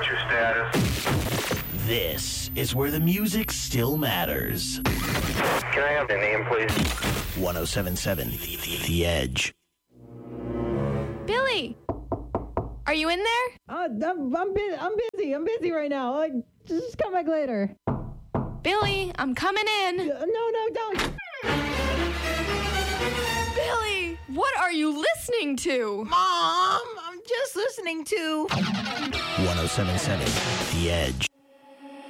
What's your status? This is where the music still matters. Can I have your name, please? 1077 The Edge. Billy! Are you in there? I'm busy. I'm busy right now. Just come back later. Billy, I'm coming in. No, don't. Billy, what are you listening to? Mom, I'm just listening to... 1077 The Edge.